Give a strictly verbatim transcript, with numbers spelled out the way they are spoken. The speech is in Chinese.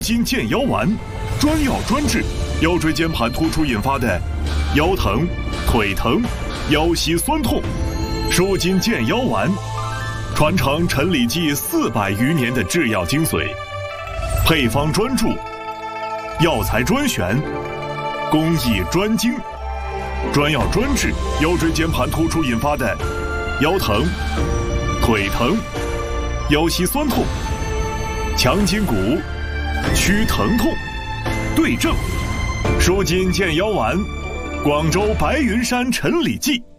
筋健腰丸，专药专治腰椎间盘突出引发的腰疼、腿疼、腰膝酸痛。舒筋健腰丸，传承陈李济四百余年的制药精髓，配方专注，药材专选，工艺专精，专药专治腰椎间盘突出引发的腰疼、腿疼、腰膝酸痛，强筋骨，祛疼痛，对症，舒筋健腰丸，广州白云山陈李济。